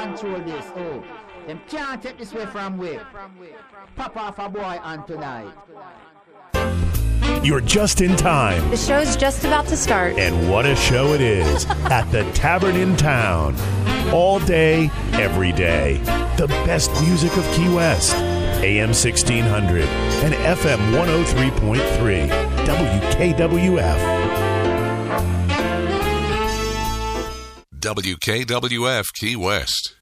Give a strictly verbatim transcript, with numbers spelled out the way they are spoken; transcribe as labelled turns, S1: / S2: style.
S1: control this. Oh, them can't take this way from we. Pop off a boy on tonight.
S2: You're just in time.
S3: The show's just about to start.
S2: And what a show it is at the Tavern in Town. All day, every day. The best music of Key West. A M sixteen hundred and F M one oh three point three. W K W F.
S4: W K W F Key West.